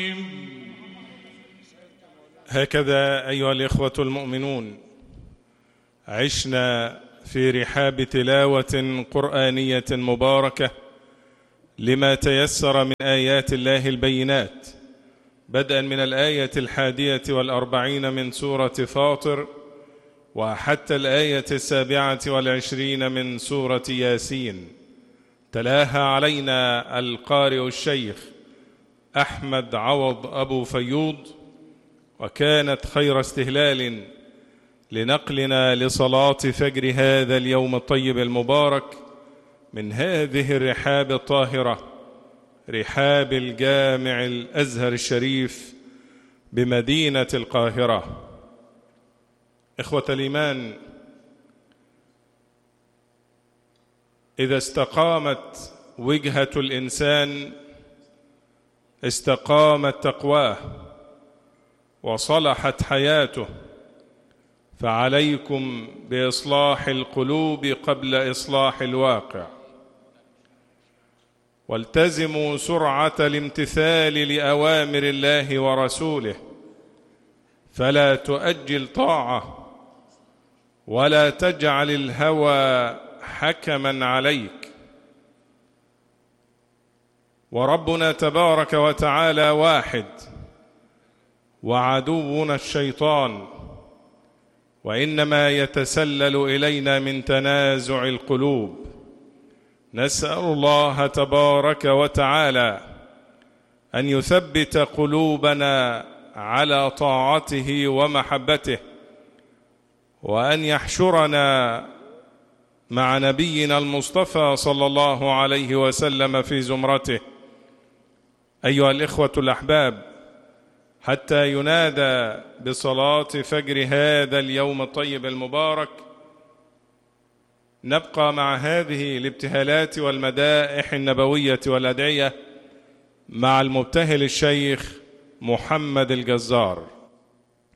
هكذا أيها الإخوة المؤمنون عشنا في رحاب تلاوة قرآنية مباركة لما تيسر من آيات الله البينات، بدءا من الآية 41 من سورة فاطر وحتى الآية 27 من سورة ياسين. تلاها علينا القارئ الشيخ أحمد عوض أبو فيوض، وكانت خير استهلال لنقلنا لصلاة فجر هذا اليوم الطيب المبارك من هذه الرحاب الطاهرة، رحاب الجامع الأزهر الشريف بمدينة القاهرة. إخوة الإيمان، إذا استقامت وجهة الإنسان استقامت تقواه وصلحت حياته، فعليكم بإصلاح القلوب قبل إصلاح الواقع، والتزموا سرعة الامتثال لأوامر الله ورسوله، فلا تؤجل طاعة ولا تجعل الهوى حكما عليك. وربنا تبارك وتعالى واحد، وعدونا الشيطان، وإنما يتسلل إلينا من تنازع القلوب. نسأل الله تبارك وتعالى أن يثبت قلوبنا على طاعته ومحبته، وأن يحشرنا مع نبينا المصطفى صلى الله عليه وسلم في زمرته. أيها الإخوة الأحباب، حتى ينادى بصلاة فجر هذا اليوم الطيب المبارك نبقى مع هذه الابتهالات والمدائح النبوية والأدعية مع المبتهل الشيخ محمد الجزار.